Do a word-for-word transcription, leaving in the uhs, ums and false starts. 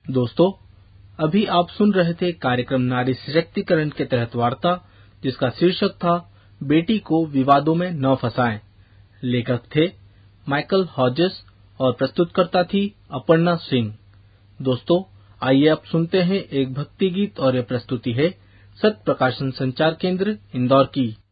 दोस्तों, अभी आप सुन रहे थे कार्यक्रम नारी सशक्तिकरण के तहत वार्ता, जिसका शीर्षक था बेटी को विवादों में न फंसाएं। लेखक थे माइकल हॉजेस और प्रस्तुतकर्ता थी अपर्णा सिंह। दोस्तों, आइए अब सुनते हैं एक भक्ति गीत और यह प्रस्तुति है सत्य प्रकाशन संचार केंद्र इंदौर की।